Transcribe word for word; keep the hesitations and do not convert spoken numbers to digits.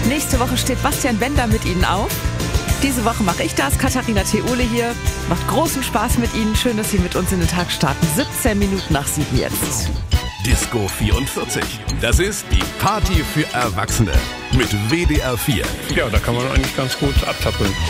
Nächste Woche steht Bastian Bender mit Ihnen auf. Diese Woche mache ich das, Katharina Theole hier. Macht großen Spaß mit Ihnen. Schön, dass Sie mit uns in den Tag starten. siebzehn Minuten nach sieben jetzt. Disco vierundvierzig. Das ist die Party für Erwachsene mit W D R vier. Ja, da kann man eigentlich ganz gut abtappeln.